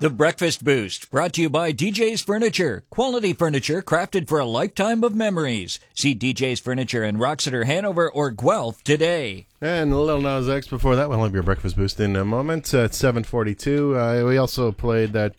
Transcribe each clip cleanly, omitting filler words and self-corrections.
The Breakfast Boost, brought to you by DJ's Furniture. Quality furniture crafted for a lifetime of memories. See DJ's Furniture in Roxeter, Hanover, or Guelph today. And Lil Nas X before that. We'll have your Breakfast Boost in a moment at 7:42. We also played that...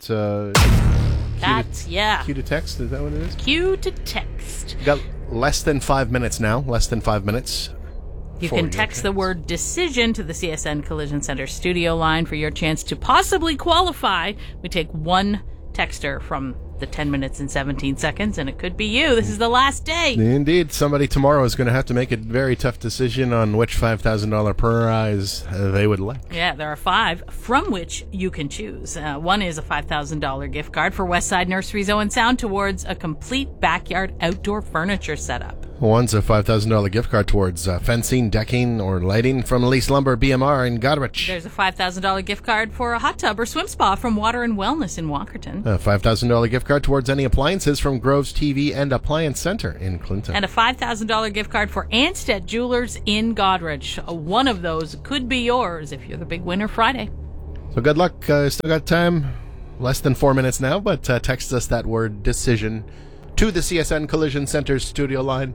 Cue to text, is that what it is? Cue to text. Got less than 5 minutes now. Less than 5 minutes. You can text the word decision to the CSN Collision Center studio line for your chance to possibly qualify. We take one texter from the 10 minutes and 17 seconds, and it could be you. This is the last day. Indeed. Somebody tomorrow is going to have to make a very tough decision on which $5,000 prize they would like. Yeah, there are 5 from which you can choose. One is a $5,000 gift card for Westside Nurseries Owen Sound towards a complete backyard outdoor furniture setup. One's a $5,000 gift card towards fencing, decking, or lighting from Lease Lumber BMR in Goderich. There's a $5,000 gift card for a hot tub or swim spa from Water and Wellness in Walkerton. A $5,000 gift card towards any appliances from Groves TV and Appliance Center in Clinton. And a $5,000 gift card for Anstead Jewelers in Goderich. One of those could be yours if you're the big winner Friday. So good luck. Still got time. Less than 4 minutes now, but text us that word decision to the CSN Collision Center studio line,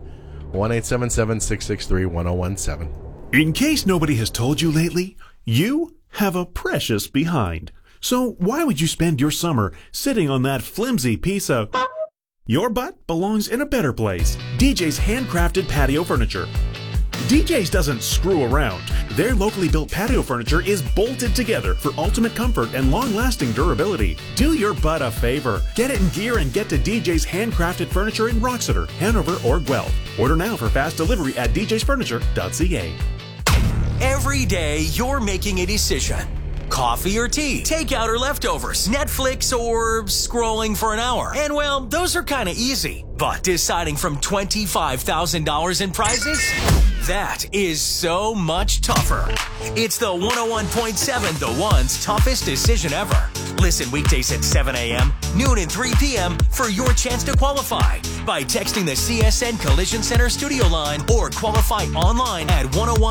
1-877-663-1017. In case nobody has told you lately, you have a precious behind. So why would you spend your summer sitting on that flimsy piece of... Your butt belongs in a better place. DJ's handcrafted patio furniture. DJ's doesn't screw around. Their locally built patio furniture is bolted together for ultimate comfort and long-lasting durability. Do your butt a favor. Get it in gear and get to DJ's handcrafted furniture in Roxeter, Hanover, or Guelph. Order now for fast delivery at djsfurniture.ca. Every day you're making a decision. Coffee or tea, takeout or leftovers, Netflix or scrolling for an hour. And well, those are kind of easy. But deciding from $25,000 in prizes? That is so much tougher. It's the 101.7 The One's toughest decision ever. Listen weekdays at 7 a.m., noon and 3 p.m. for your chance to qualify by texting the CSN Collision Center studio line or qualify online at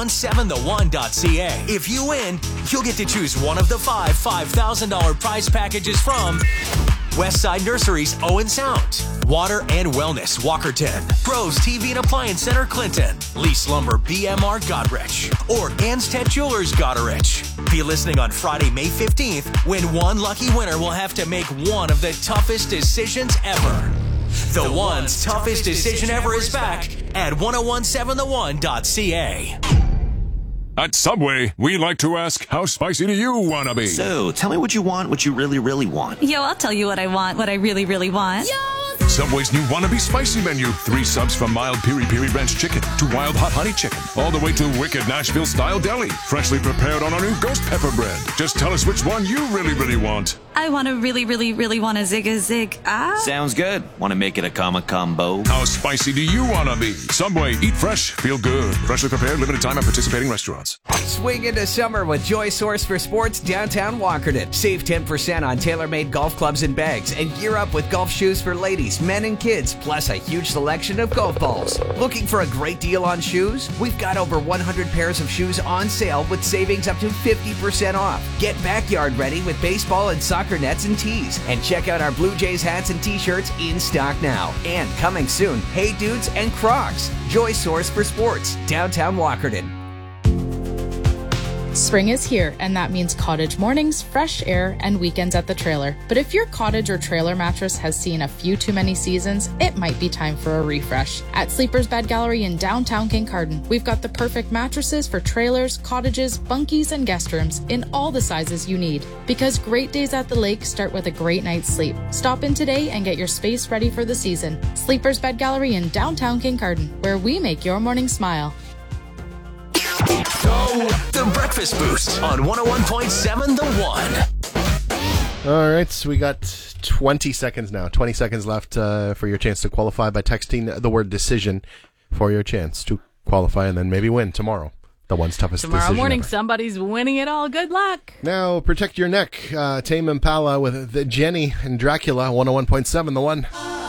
1017theone.ca. If you win, you'll get to choose one of the 5 $5,000 prize packages from Westside Nurseries Owen Sound, Water and Wellness Walkerton, Groves TV and Appliance Center Clinton, Lease Lumber BMR Goderich, or Anstead Jewelers Goderich. Be listening on Friday, May 15th, when one lucky winner will have to make one of the toughest decisions ever. The One's toughest decision ever is back at 1017theone.ca. At Subway, we like to ask, how spicy do you want to be? So, tell me what you want, what you really, really want. Yo, I'll tell you what I want, what I really, really want. Yo! Subway's new Wannabe Spicy menu. 3 subs from mild piri-piri ranch chicken to wild hot honey chicken, all the way to wicked Nashville-style deli, freshly prepared on our new ghost pepper bread. Just tell us which one you really, really want. I want to really, really, really want a zig. Sounds good. Want to make it a combo? How spicy do you want to be? Subway, eat fresh, feel good. Freshly prepared, limited time at participating restaurants. Swing into summer with Joy Source for Sports downtown Walkerton. Save 10% on tailor-made golf clubs and bags and gear up with golf shoes for ladies, men, and kids, plus a huge selection of golf balls. Looking for a great deal on shoes? We've got over 100 pairs of shoes on sale with savings up to 50% off. Get backyard ready with baseball and soccer nets and tees. And check out our Blue Jays hats and t-shirts in stock now. And coming soon, Hey Dudes and Crocs. Joy Source for Sports, downtown Walkerton. Spring is here, and that means cottage mornings, fresh air, and weekends at the trailer. But if your cottage or trailer mattress has seen a few too many seasons, it might be time for a refresh. At Sleepers Bed Gallery in downtown Kincardine, we've got the perfect mattresses for trailers, cottages, bunkies, and guest rooms in all the sizes you need. Because great days at the lake start with a great night's sleep. Stop in today and get your space ready for the season. Sleepers Bed Gallery in downtown Kincardine, where we make your morning smile. The Breakfast Boost on 101.7 The One. All right, so we got 20 seconds now. 20 seconds left for your chance to qualify by texting the word decision for your chance to qualify and then maybe win tomorrow. The One's toughest Tomorrow decision morning, ever. somebody's winning it all. Good luck. Now, protect your neck. Tame Impala with Jenny and Dracula, 101.7 The One.